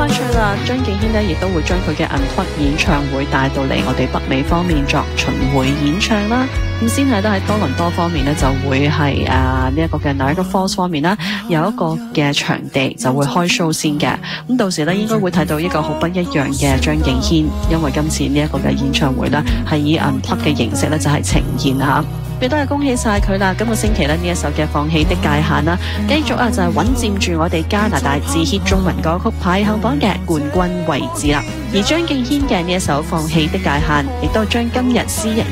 快脆啦，張敬軒呢亦都會將佢嘅 Unplugged 演唱會帶到嚟我哋北美方面作巡迴演唱啦。咁先係都喺多倫多方面呢，就會係呢一個嘅 Niagara Falls 方面啦，有一個嘅場地就會開 show 先嘅。咁到時呢，應該會睇到一個好不一樣嘅張敬軒，因為今次呢一個嘅演唱會呢，係以 Unplugged 嘅形式呢，就係呈現嚇。亦都係恭喜晒佢啦！今個星期呢，呢一首嘅《放棄的界限》啦，繼續就係穩佔住我哋加拿大自 hit 中文歌曲排行榜嘅冠軍位置啦。而張敬軒嘅呢一首《放棄的界限》亦都將今日私人